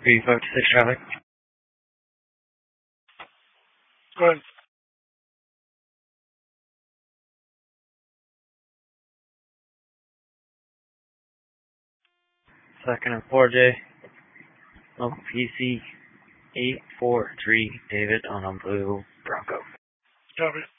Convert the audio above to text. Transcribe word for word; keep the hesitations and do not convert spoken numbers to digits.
three fifty-six traffic. Go ahead. Second and four J. Oh, P C eight four three David on a blue Bronco. Copy.